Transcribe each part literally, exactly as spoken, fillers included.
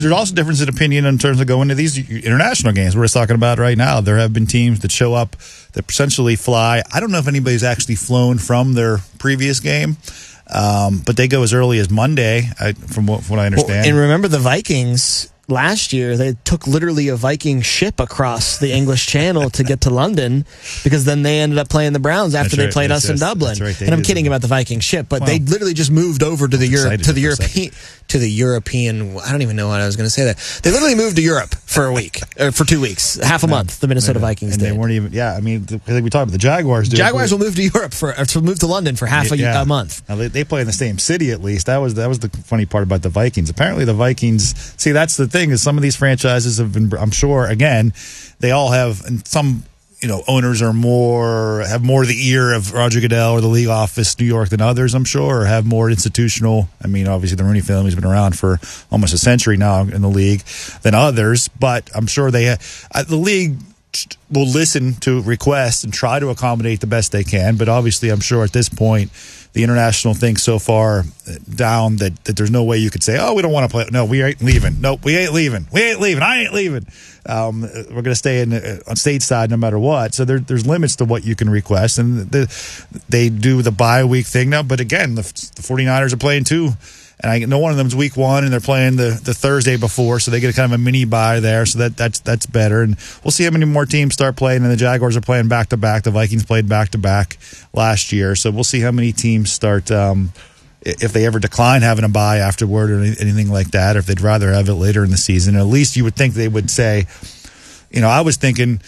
There's also difference in opinion in terms of going to these international games we're just talking about right now. There have been teams that show up that essentially fly. I don't know if anybody's actually flown from their previous game, um, but they go as early as Monday, I, from, what, from what I understand. Well, and remember the Vikings last year, they took literally a Viking ship across the English Channel to get to London, because then they ended up playing the Browns after That's they right. played That's us in just- Dublin. that's right. They And I'm did kidding that. about the Viking ship, but Wow. they literally just moved over to the Europe excited to the for a second. European to the European. I don't even know what I was going to say there. They literally moved to Europe for a week or for two weeks, half a month. The Minnesota Vikings and did. they weren't even. Yeah, I mean, I think we talked about the Jaguars. Do Jaguars will move to Europe for or to move to London for half a, Yeah. a month. Now, they, they play in the same city at least. That was that was the funny part about the Vikings. Apparently, the Vikings. See, that's the thing is some of these franchises have been. I'm sure again, they all have and some. You know, owners are more have more the ear of Roger Goodell or the league office, New York, than others. I'm sure, or have more institutional. I mean, obviously, the Rooney family's been around for almost a century now in the league than others. But I'm sure they uh, the league will listen to requests and try to accommodate the best they can. But obviously, I'm sure at this point, the international thing's so far down that, that there's no way you could say, oh, we don't want to play. No, we ain't leaving. No, we ain't leaving. We ain't leaving. I ain't leaving. Um, we're going to stay in uh, on stateside no matter what. So there, there's limits to what you can request. And the, they do the bye week thing now. But again, the, the 49ers are playing too. And I know one of them's week one, and they're playing the, the Thursday before, so they get kind of a mini bye there. So that that's that's better. And we'll see how many more teams start playing. And the Jaguars are playing back to back. The Vikings played back to back last year, so we'll see how many teams start. Um, if they ever decline having a bye afterward or anything like that, or if they'd rather have it later in the season. At least you would think they would say, you know, I was thinking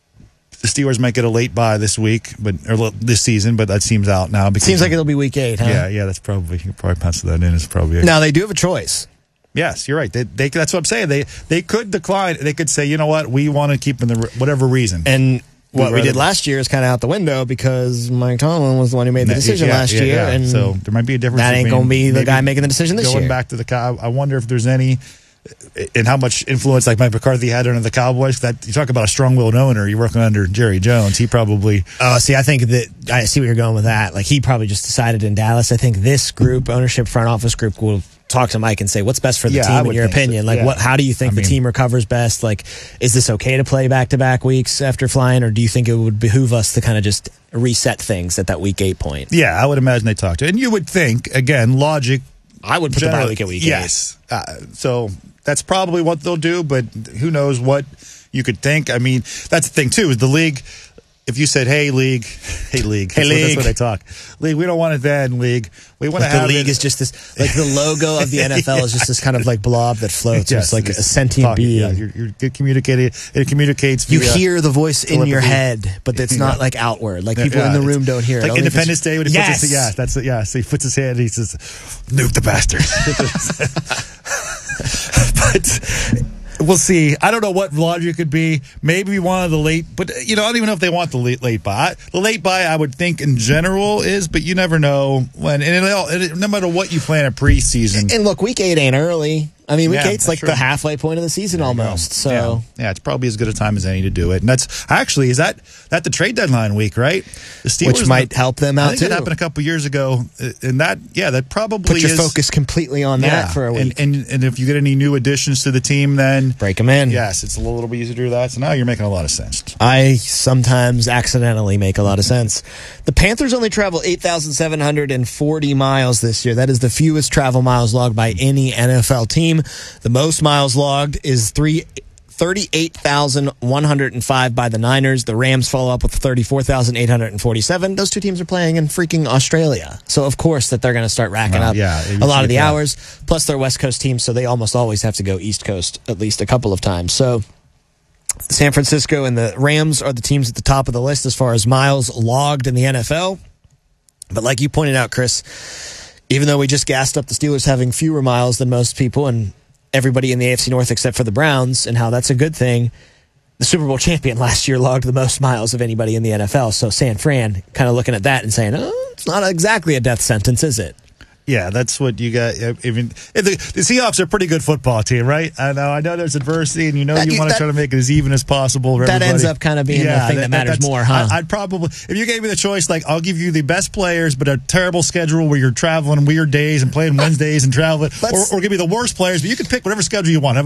the Steelers might get a late bye this week, but or this season, but that seems out now. Because Seems like it'll be week eight, huh? Yeah, yeah, that's probably you can probably pencil that in. It's probably a, Now they do have a choice. yes, you're right. They, they that's what I'm saying. They they could decline. They could say, you know what, we want to keep in the whatever reason. And what we rather- did last year is kind of out the window because Mike Tomlin was the one who made the Yeah, decision yeah, last yeah, year, yeah. and so there might be a difference. that ain't between gonna be the maybe guy making the decision this going year. back to the cow. I wonder if there's any. And how much influence like Mike McCarthy had under the Cowboys. That you talk about a strong-willed owner. You're working under Jerry Jones. He probably. Oh, see, I think that I see where you're going with that. Like he probably just decided in Dallas. I think this group, ownership, front office group, will talk to Mike and say, "What's best for the Yeah, I team in would your think so. opinion? Like, Yeah. what? How do you think I the mean- team recovers best? Like, is this okay to play back-to-back weeks after flying, or do you think it would behoove us to kind of just reset things at that week eight point?" Yeah, I would imagine they talk to. And you would think again, logic. I would put the bye week at week eight. Yes. Uh, so that's probably what they'll do, but who knows what you could think. I mean, that's the thing, too, is the league. If you said, hey, league, hey, league, Hey, that's, league. What, that's what they talk. League, we don't want it then, league. We want to Like have the league it. is just this, like the logo of the N F L is just this kind of like blob that floats. Yes, it's like a it's sentient talking, being. Yeah, you're, you're good communicating. It communicates. You via hear the voice in your telepathy. head, but it's not Yeah. like outward. Like people Yeah, in the it's room don't hear it. Like Only if it's- Independence Day when he yes. puts his yeah, that's it. Yeah, so he puts his hand and he says, "Nuke the bastard." But we'll see. I don't know what logic could be. Maybe one of the late, but you know, I don't even know if they want the late late buy. The late buy, I would think in general is, but you never know when. And it, all- it, no matter what you plan a preseason. And look, week eight ain't early. I mean, week Yeah, eight's that's like true. the halfway point of the season almost. So yeah. yeah, it's probably as good a time as any to do it. And that's actually is that that the trade deadline week, right? The Steelers which might help them I out think too. it happened a couple years ago, uh, and that yeah, that probably Put your is, focus completely on that for a week. And, and and if you get any new additions to the team, then Break them in. yes, it's a little bit easier to do that. So now you're making a lot of sense. I sometimes accidentally make a lot of sense. The Panthers only travel eight thousand seven hundred forty miles this year. That is the fewest travel miles logged by any N F L team. The most miles logged is three. thirty-eight thousand one hundred five by the Niners. The Rams follow up with thirty-four thousand eight hundred forty-seven. Those two teams are playing in freaking Australia. So, of course, that they're going to start racking Well, up yeah, you a lot see of the that. hours. Plus, they're West Coast teams, so they almost always have to go East Coast at least a couple of times. So, San Francisco and the Rams are the teams at the top of the list as far as miles logged in the N F L. But like you pointed out, Chris, even though we just gassed up the Steelers having fewer miles than most people and everybody in the A F C North except for the Browns, and how that's a good thing, the Super Bowl champion last year logged the most miles of anybody in the N F L. So San Fran kind of looking at that and saying, oh, it's not exactly a death sentence, is it? Yeah, that's what you got. Even the, the Seahawks are a pretty good football team, right? I know. I know there's adversity, and you know That- you want to that- try to make it as even as possible. For That everybody. ends up kind of being the thing that matters that's- more, huh? I, I'd probably, if you gave me the choice, like I'll give you the best players, but a terrible schedule where you're traveling weird days and playing Wednesdays and traveling, or, Let's- or give me the worst players, but you can pick whatever schedule you want.